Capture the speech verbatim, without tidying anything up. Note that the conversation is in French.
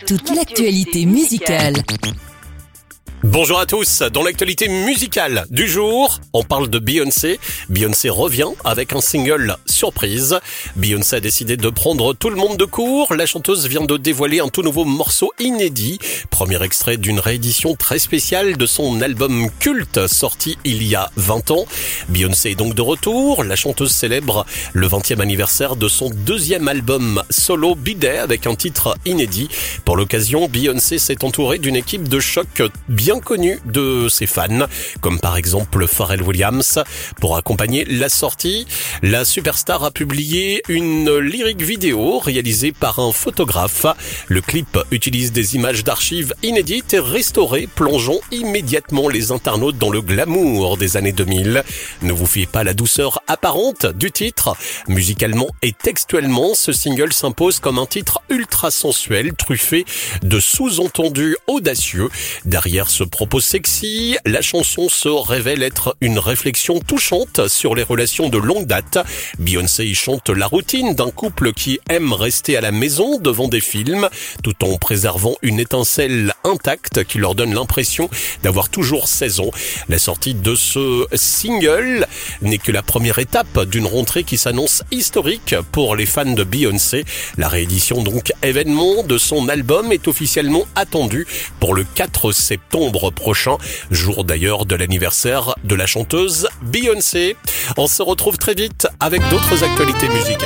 Toute l'actualité musicale. Bonjour à tous, dans l'actualité musicale du jour, on parle de Beyoncé. Beyoncé revient avec un single surprise. Beyoncé a décidé de prendre tout le monde de court. La chanteuse vient de dévoiler un tout nouveau morceau inédit. Premier extrait d'une réédition très spéciale de son album culte sorti il y a vingt ans. Beyoncé est donc de retour. La chanteuse célèbre le vingtième anniversaire de son deuxième album solo Be There avec un titre inédit. Pour l'occasion, Beyoncé s'est entourée d'une équipe de choc bien connu de ses fans, comme par exemple Pharrell Williams. Pour accompagner la sortie, la superstar a publié une lyrique vidéo réalisée par un photographe. Le clip utilise des images d'archives inédites et restaurées, plongeant immédiatement les internautes dans le glamour des années deux mille. Ne vous fiez pas à la douceur apparente du titre. Musicalement et textuellement, ce single s'impose comme un titre ultra sensuel, truffé de sous-entendus audacieux. Derrière ce propos sexy, la chanson se révèle être une réflexion touchante sur les relations de longue date. Beyoncé y chante la routine d'un couple qui aime rester à la maison devant des films, tout en préservant une étincelle intacte qui leur donne l'impression d'avoir toujours seize ans. La sortie de ce single n'est que la première étape d'une rentrée qui s'annonce historique pour les fans de Beyoncé. La réédition donc événement de son album est officiellement attendue pour le quatre septembre prochain, jour d'ailleurs de l'anniversaire de la chanteuse Beyoncé. On se retrouve très vite avec d'autres actualités musicales.